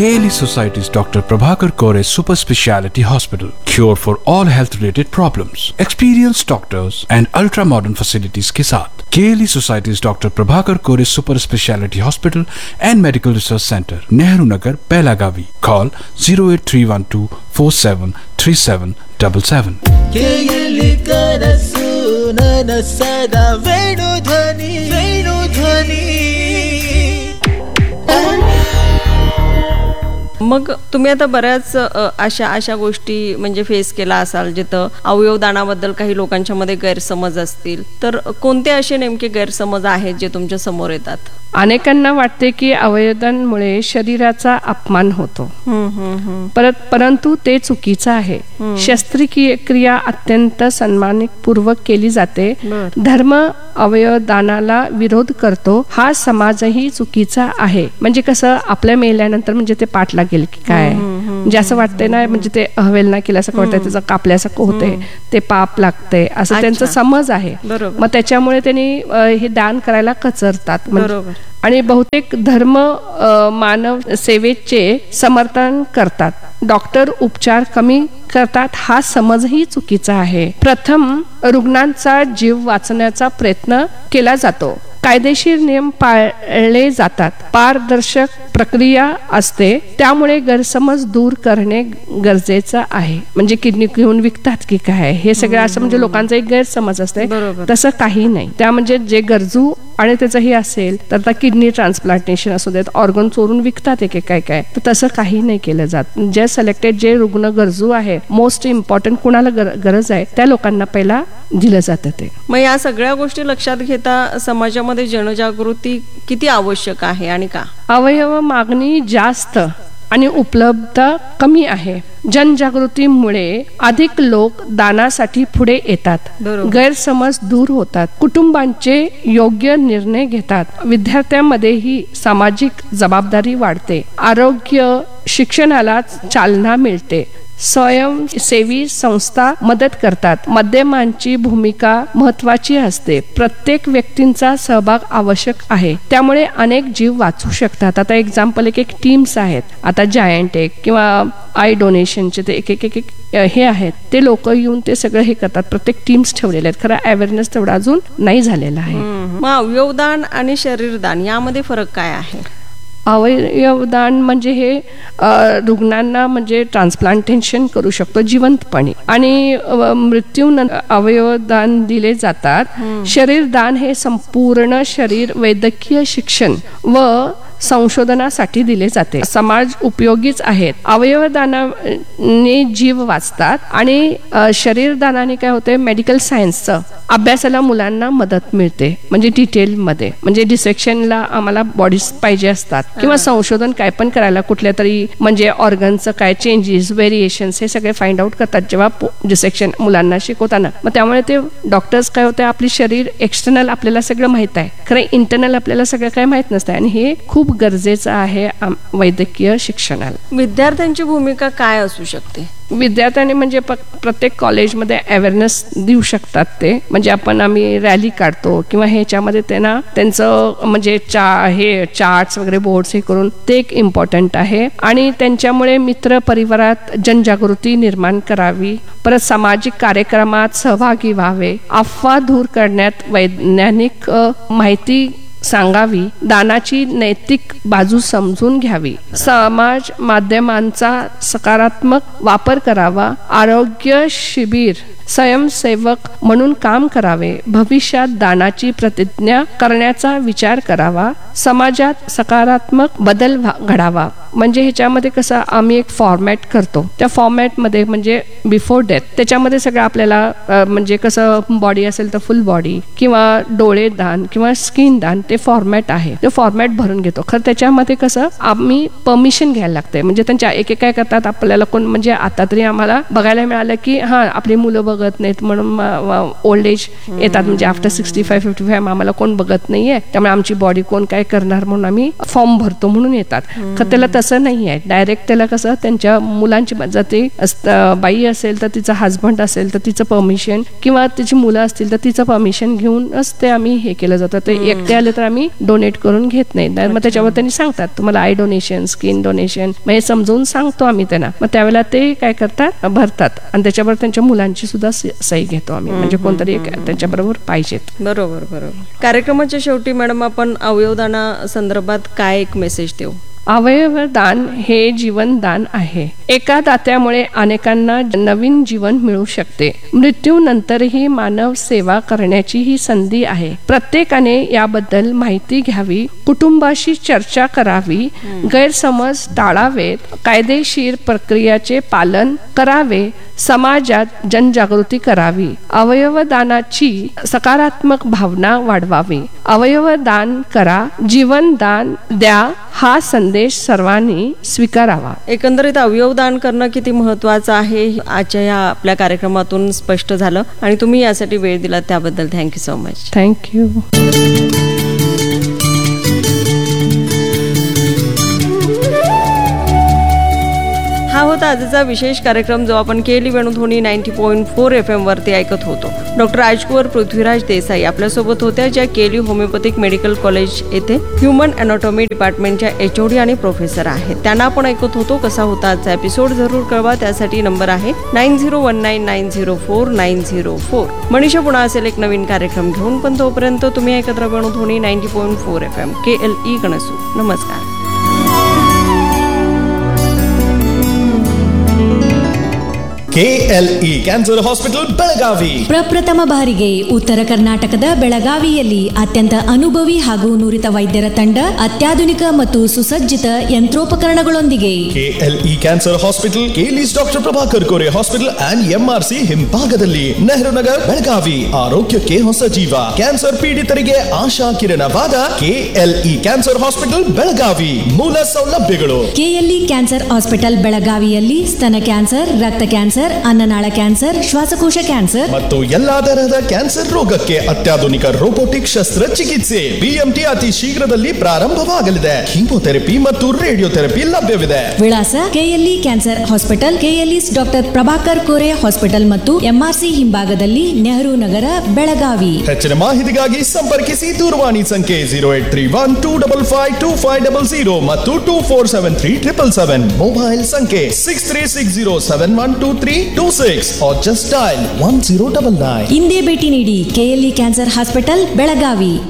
KLE Society's Dr. Prabhakar Kore Super Speciality Hospital. Cure for all health related problems. Experienced doctors and ultra modern facilities के साथ KLE Society's Dr. Prabhakar Kore Super Speciality Hospital and Medical Research Center, Nehru Nagar, Pelagavi. Call 08312 473777. KLE करसून सदा वेणुध्वनी मग तुम्ही आता बऱ्याच अशा गोष्टी म्हणजे face केला असाल जिथं अवयवदानाबद्दल काही लोकांच्या मध्ये गैरसमज असतील, तर कोणते असे नेमके गैरसमज आहेत जे तुमच्या समोर येतात? अनेकांना वाटते की अवयवदानामुळे शरीराचा अपमान होतो, परंतु ते चुकीचं आहे. शस्त्रक्रिया अत्यंत सन्मानपूर्वक केली जाते. धर्म अवयवदानाला विरोध करतो, हा समाजही चुकीचा आहे. म्हणजे कसं, आपल्या मेल्यानंतर म्हणजे ते पाठ लागेल की काय, म्हणजे असं वाटतंय ना, म्हणजे ते हवेल ना केल्यासारखं वाटतंय, त्याचं कापल्यासारखं होतंय, ते पाप लागतंय असं त्यांचा समज आहे. मग त्याच्यामुळे त्यांनी हे दान करायला कचरतात. आणि बहुतेक धर्म मानव सेवेचे समर्थन करतात. डॉक्टर उपचार कमी करतात, हा समजही चुकीचा आहे. प्रथम रुग्णांचा जीव वाचवण्याचा प्रयत्न केला जातो. कायदेशीर नियम पाळले जातात. पारदर्शक प्रक्रिया असते, त्यामुळे गैरसमज दूर करणे गरजेचं आहे. म्हणजे किडनी घेऊन विकतात की काय, हे सगळं असं म्हणजे लोकांचा एक गैरसमज असते. तसं काही नाही. त्या म्हणजे जे गरजू आणि त्याचंही असेल तर आता किडनी ट्रान्सप्लांटेशन असू देत, ऑर्गन चोरून विकतात काय काय, तर तसं काही नाही केलं जात. जे सिलेक्टेड जे रुग्ण गरजू आहे, मोस्ट इम्पॉर्टंट कुणाला गरज आहे त्या लोकांना पहिला दिलं जातं ते. मग या सगळ्या गोष्टी लक्षात घेता समाजामध्ये जनजागृती किती आवश्यक आहे आणि का? अवयव मागणी जास्त आणि उपलब्धता कमी आहे. जनजागृतीमुळे अधिक लोक दानासाठी पुढे येतात. गैरसमज दूर होतात. कुटुंबांचे योग्य निर्णय घेतात. विद्यार्थ्यांमध्येही सामाजिक जबाबदारी वाढते. आरोग्य शिक्षणाला चालना मिळते. स्वयंसेवी संस्था मदत करतात. माध्यमांची भूमिका महत्वाची असते. प्रत्येक व्यक्तींचा सहभाग आवश्यक आहे, त्यामुळे अनेक जीव वाचू शकतात. आता एक्झाम्पल एक टीम्स आहेत. आता जायंट एक किंवा आय डोनेशनचे ते एक हे आहेत, ते लोक येऊन ते सगळं हे करतात. प्रत्येक टीम्स ठेवलेले आहेत. खरं अवेअरनेस तेवढा अजून नाही झालेला आहे. मग अवयवदान आणि शरीरदान यामध्ये फरक काय आहे? अवयवदान म्हणजे हे रुग्णांना म्हणजे ट्रान्सप्लांटेशन करू शकतो जिवंतपणे, आणि मृत्यूनंतर अवयवदान दिले जातात. शरीरदान हे संपूर्ण शरीर वैद्यकीय शिक्षण व संशोधनासाठी दिले जाते. समाज उपयोगीच आहेत. अवयवदानाने जीव वाचतात आणि शरीरदानाने काय होते, मेडिकल सायन्सचं अभ्यासाला मुलांना मदत मिळते. म्हणजे डिटेल मध्ये, म्हणजे डिसेक्शनला आम्हाला बॉडीज पाहिजे असतात किंवा संशोधन काय पण करायला कुठल्या तरी म्हणजे ऑर्गनचं काय चेंजेस व्हेरिएशन्स हे सगळे फाइंड आउट करतात जेव्हा डिसेक्शन मुलांना शिकवताना. मग त्यामुळे ते डॉक्टर्स काय होते, आपली शरीर एक्सटर्नल आपल्याला सगळं माहित आहे, खरं इंटरनल आपल्याला सगळं काय माहित नसतं, आणि हे खूप गरजेचं आहे वैद्यकीय शिक्षणाला. विद्यार्थ्यांची भूमिका काय असू शकते? विद्यार्थ्यांनी म्हणजे प्रत्येक कॉलेजमध्ये अवेअरनेस देऊ शकतात. ते म्हणजे आम्ही रॅली काढतो किंवा ह्याच्यामध्ये त्यांना त्यांचं म्हणजे हे चार्ट्स वगैरे बोर्ड्स हे करून ते एक इम्पॉर्टंट आहे. आणि त्यांच्यामुळे मित्र परिवारात जनजागृती निर्माण करावी. परत सामाजिक कार्यक्रमात सहभागी व्हावे. अफवा दूर करण्यात वैज्ञानिक माहिती सांगावी. दानाची नैतिक बाजू समजून घ्यावी. समाज माध्यमांचा सकारात्मक वापर करावा. आरोग्य शिबिर स्वयंसेवक म्हणून काम करावे. भविष्यात दानाची प्रतिज्ञा करण्याचा विचार करावा. समाजात सकारात्मक बदल घडावा. म्हणजे ह्याच्यामध्ये कसं आम्ही एक फॉर्मॅट करतो, त्या फॉर्मॅटमध्ये म्हणजे बिफोर डेथ त्याच्यामध्ये सगळं आपल्याला म्हणजे कसं बॉडी असेल तर फुल बॉडी किंवा डोळे दान किंवा स्किन दान, ते फॉर्मॅट आहे. ते फॉर्मॅट भरून घेतो. खरं त्याच्यामध्ये कसं आम्ही परमिशन घ्यायला लागते. म्हणजे त्यांच्या एक काय करतात, आपल्याला कोण म्हणजे आता तरी आम्हाला बघायला मिळालं की आपली मुलं बघत नाहीत म्हणून ओल्ड एज येतात, म्हणजे आफ्टर 65-55 आम्हाला कोण बघत नाहीये, त्यामुळे आमची बॉडी कोण काय करणार म्हणून आम्ही फॉर्म भरतो म्हणून येतात. त्याला तसं नाही आहे. डायरेक्ट त्याला कसं त्यांच्या मुलांची जर ती बाई असेल तर तिचा हजबंड असेल तर तिचं परमिशन, किंवा तिची मुलं असतील तर तिचं परमिशन घेऊनच ते आम्ही हे केलं जातं. ते एकटे आले तर आम्ही डोनेट करून घेत नाही. मग त्याच्यावर त्यांनी सांगतात तुम्हाला आय डोनेशन, स्किन डोनेशन, मग हे समजून सांगतो आम्ही त्यांना. मग त्यावेळेला ते काय करतात, भरतात आणि त्याच्यावर त्यांच्या मुलांची सुद्धा सही घेतो आम्ही, म्हणजे कोणतरी त्यांच्याबरोबर पाहिजेत. बरोबर बरोबर. कार्यक्रमाच्या शेवटी मॅडम आपण अवयवदाना संदर्भात काय एक मेसेज देऊ? अवयवदान हे जीवनदान आहे. एका दात्यामुळे अनेकांना नवीन जीवन मिळू शकते. मृत्यूनंतरही मानव सेवा करण्याची ही संधी आहे. प्रत्येकाने याबद्दल माहिती घ्यावी, कुटुंबाशी चर्चा करावी, गैरसमज टाळावेत, कायदेशीर प्रक्रियेचे पालन करावे, समाजात जनजागृती करावी, अवयवदानाची सकारात्मक भावना वाढवावी. अवयवदान करा, जीवनदान द्या हा संदेश सर्वांनी स्वीकारावा. एकंदरीत अवयवदान करणं किती महत्वाचं आहे आजच्या या आपल्या कार्यक्रमातून स्पष्ट झालं, आणि तुम्ही यासाठी वेळ दिला त्याबद्दल थँक्यू सो मच. थँक्यू. हा होता आजचा विशेष कार्यक्रम जो आपण केली वेणुध्वनी 90.4 FM वरती ऐकत होतो. डॉक्टर राजकुवर पृथ्वीराज देसाई आपल्यासोबत होत्या, ज्या केली होमिओपॅथिक मेडिकल कॉलेज येथे ह्युमन अॅनाटॉमी डिपार्टमेंटच्या HOD आणि प्रोफेसर आहेत. त्यांना आपण ऐकत होतो. कसा होता आजचा एपिसोड जरूर कळवा. त्यासाठी नंबर आहे 9019904904. मनीषा पुन्हा असेल एक नवीन कार्यक्रम घेऊन, पण तोपर्यंत तुम्ही ऐकत राहा वेणुध्वनी 90.4 FM. KLE गणसू. नमस्कार. KLE ಕ್ಯಾನ್ಸರ್ ಹಾಸ್ಪಿಟಲ್ ಬೆಳಗಾವಿ ಪ್ರಪ್ರಥಮ ಬಾರಿಗೆ ಉತ್ತರ ಕರ್ನಾಟಕದ ಬೆಳಗಾವಿಯಲ್ಲಿ ಅತ್ಯಂತ ಅನುಭವಿ ಹಾಗೂ ನುರಿತ ವೈದ್ಯರ ತಂಡ, ಅತ್ಯಾಧುನಿಕ ಮತ್ತು ಸುಸಜ್ಜಿತ ಯಂತ್ರೋಪಕರಣಗಳೊಂದಿಗೆ. KLE cancer hospital ಕೇಲಿಸ್ doctor Prabhakar Kore hospital and MRC ಹಿಂಭಾಗದಲ್ಲಿ, ನೆಹರು ನಗರ್, ಬೆಳಗಾವಿ. ಆರೋಗ್ಯಕ್ಕೆ ಹೊಸ ಜೀವ. ಕ್ಯಾನ್ಸರ್ ಪೀಡಿತರಿಗೆ ಆಶಾ ಕಿರಣವಾದ KLE ಕ್ಯಾನ್ಸರ್ ಹಾಸ್ಪಿಟಲ್ ಬೆಳಗಾವಿ. ಮೂಲ ಸೌಲಭ್ಯಗಳು: KLE ಕ್ಯಾನ್ಸರ್ ಹಾಸ್ಪಿಟಲ್ ಬೆಳಗಾವಿಯಲ್ಲಿ ಸ್ತನ ಕ್ಯಾನ್ಸರ್, ರಕ್ತ ಕ್ಯಾನ್ಸರ್, ಅನ್ನನಾಳ ಕ್ಯಾನ್ಸರ್, ಶ್ವಾಸಕೋಶ ಕ್ಯಾನ್ಸರ್ ಮತ್ತು ಎಲ್ಲಾ ತರಹದ ಕ್ಯಾನ್ಸರ್ ರೋಗಕ್ಕೆ ಅತ್ಯಾಧುನಿಕ ರೋಬೋಟಿಕ್ ಶಸ್ತ್ರಚಿಕಿತ್ಸೆ. BMT ಅತಿ ಶೀಘ್ರದಲ್ಲಿ ಪ್ರಾರಂಭವಾಗಲಿದೆ. ಕೀಮೋಥೆರಪಿ ಮತ್ತು ರೇಡಿಯೋಥೆರಪಿ ಲಭ್ಯವಿದೆ. ವಿಳಾಸ: KLE cancer hospital, KLE's doctor Prabhakar Kore hospital ಮತ್ತು MRC ಹಿಂಭಾಗದಲ್ಲಿ, ನೆಹರು ನಗರ, ಬೆಳಗಾವಿ. ಹೆಚ್ಚಿನ ಮಾಹಿತಿಗಾಗಿ ಸಂಪರ್ಕಿಸಿ ದೂರವಾಣಿ ಸಂಖ್ಯೆ 0831255500 ಮತ್ತು 24737777. ಮೊಬೈಲ್ ಸಂಖ್ಯೆ 6360712326 or just dial 1099. ಇಂದೇ ಭೇಟಿ ನೀಡಿ KLE ಕ್ಯಾನ್ಸರ್ ಹಾಸ್ಪಿಟಲ್ ಬೆಳಗಾವಿ.